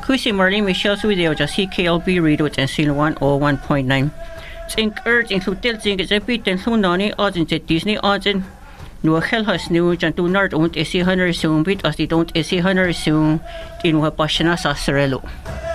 Kusi Marlene Michelle's video just CKLB radio and seal 101.9. Think urge in hotel thing is a bit and so nani odds in Disney odds in no hell has new and do not own a 100 soon bit as they don't a 100 soon in what Bashana Sasarello.